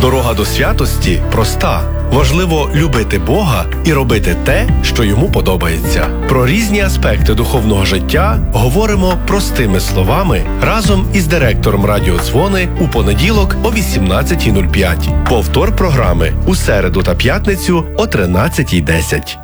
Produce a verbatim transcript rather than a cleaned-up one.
Дорога до святості проста. Важливо любити Бога і робити те, що йому подобається. Про різні аспекти духовного життя говоримо простими словами разом із директором радіодзвони у понеділок о вісімнадцятій нуль п'ять. Повтор програми у середу та п'ятницю о тринадцятій десять.